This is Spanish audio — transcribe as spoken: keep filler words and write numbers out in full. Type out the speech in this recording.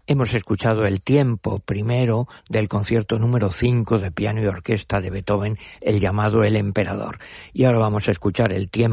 Hemos escuchado el tiempo primero del concierto número cinco de piano y orquesta de Beethoven, el llamado El Emperador. Y ahora vamos a escuchar el tiempo